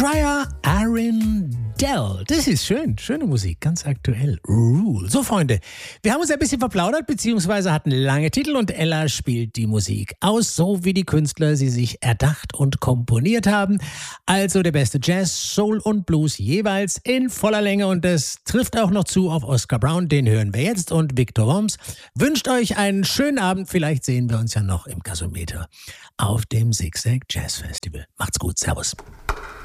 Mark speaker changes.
Speaker 1: Mariah Arundel. Das ist schön. Schöne Musik. Ganz aktuell. Rule. So, Freunde. Wir haben uns ein bisschen verplaudert, beziehungsweise hatten lange Titel und Ella spielt die Musik aus, so wie die Künstler sie sich erdacht und komponiert haben. Also der beste Jazz, Soul und Blues jeweils in voller Länge. Und das trifft auch noch zu auf Oscar Brown. Den hören wir jetzt. Und Victor Worms wünscht euch einen schönen Abend. Vielleicht sehen wir uns ja noch im Gasometer auf dem Zigzag Jazz Festival. Macht's gut. Servus.